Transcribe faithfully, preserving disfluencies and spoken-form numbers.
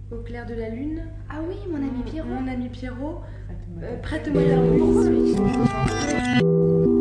Au clair de la lune. Ah oui, mon ami Pierrot. Mon ami Pierrot. Prête-moi Euh, ta- Prête-moi ta pluie.